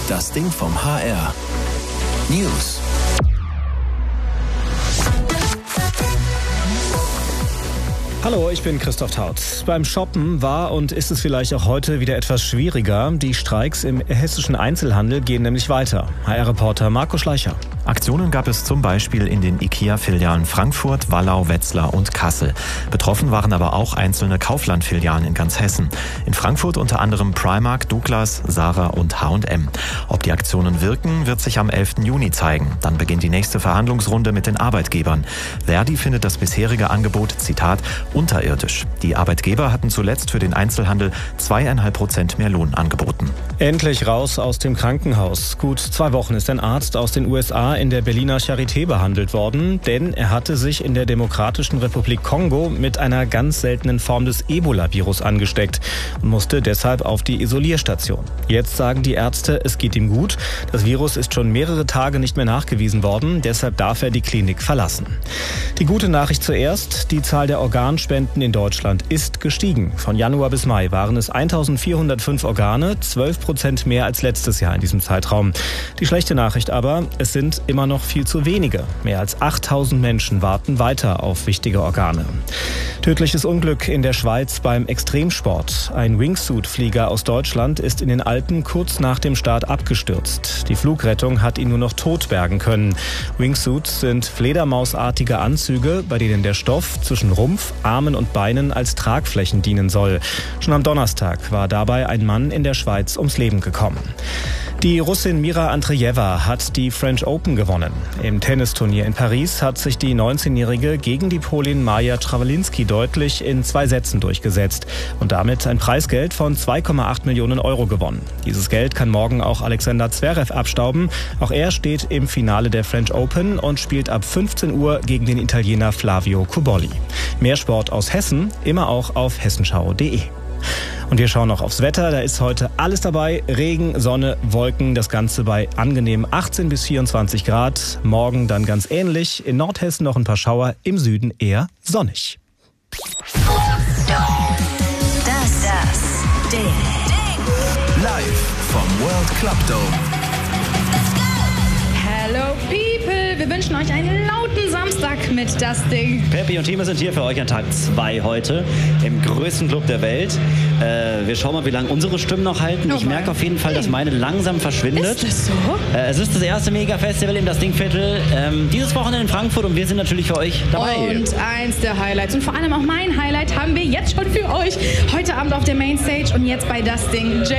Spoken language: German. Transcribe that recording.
Das Ding vom HR. News. Hallo, ich bin Christoph Taut. Beim Shoppen war und ist es vielleicht auch heute wieder etwas schwieriger. Die Streiks im hessischen Einzelhandel gehen nämlich weiter. HR-Reporter Marco Schleicher. Aktionen gab es zum Beispiel in den IKEA-Filialen Frankfurt, Wallau, Wetzlar und Kassel. Betroffen waren aber auch einzelne Kaufland-Filialen in ganz Hessen. In Frankfurt unter anderem Primark, Douglas, Zara und H&M. Ob die Aktionen wirken, wird sich am 11. Juni zeigen. Dann beginnt die nächste Verhandlungsrunde mit den Arbeitgebern. Verdi findet das bisherige Angebot, Zitat, unterirdisch. Die Arbeitgeber hatten zuletzt für den Einzelhandel 2,5% mehr Lohn angeboten. Endlich raus aus dem Krankenhaus. Gut 2 Wochen ist ein Arzt aus den USA in der Berliner Charité behandelt worden, denn er hatte sich in der Demokratischen Republik Kongo mit einer ganz seltenen Form des Ebola-Virus angesteckt und musste deshalb auf die Isolierstation. Jetzt sagen die Ärzte, es geht ihm gut. Das Virus ist schon mehrere Tage nicht mehr nachgewiesen worden, deshalb darf er die Klinik verlassen. Die gute Nachricht zuerst, die Zahl der Organspenden in Deutschland ist gestiegen. Von Januar bis Mai waren es 1405 Organe, 12% mehr als letztes Jahr in diesem Zeitraum. Die schlechte Nachricht aber, es sind immer noch viel zu wenige. Mehr als 8000 Menschen warten weiter auf wichtige Organe. Tödliches Unglück in der Schweiz beim Extremsport. Ein Wingsuit-Flieger aus Deutschland ist in den Alpen kurz nach dem Start abgestürzt. Die Flugrettung hat ihn nur noch tot bergen können. Wingsuits sind fledermausartige Anzüge, bei denen der Stoff zwischen Rumpf, Armen und Beinen als Tragflächen dienen soll. Schon am Donnerstag war dabei ein Mann in der Schweiz ums Leben gekommen. Die Russin Mira Andreeva hat die French Open gewonnen. Im Tennisturnier in Paris hat sich die 19-Jährige gegen die Polin Maja Trawalinski deutlich in 2 Sätzen durchgesetzt und damit ein Preisgeld von 2,8 Millionen Euro gewonnen. Dieses Geld kann morgen auch Alexander Zverev abstauben. Auch er steht im Finale der French Open und spielt ab 15 Uhr gegen den Italiener Flavio Cobolli. Mehr Sport aus Hessen, immer auch auf hessenschau.de. Und wir schauen noch aufs Wetter. Da ist heute alles dabei. Regen, Sonne, Wolken. Das Ganze bei angenehm 18 bis 24 Grad. Morgen dann ganz ähnlich. In Nordhessen noch ein paar Schauer. Im Süden eher sonnig. Das Ding. Live vom World Club Dome. Hello people, wir wünschen euch einen lauten Samstag mit Das Ding. Peppi und Timo sind hier für euch an Tag 2 heute im größten Club der Welt. Wir schauen mal, wie lange unsere Stimmen noch halten. Ich merke auf jeden Fall, dass meine langsam verschwindet. Ist das so? Es ist das erste Mega-Festival im Das Ding-Viertel. Dieses Wochenende in Frankfurt und wir sind natürlich für euch dabei. Und eins der Highlights und vor allem auch mein Highlight haben wir jetzt schon für euch. Heute Abend auf der Mainstage und jetzt bei Das Ding.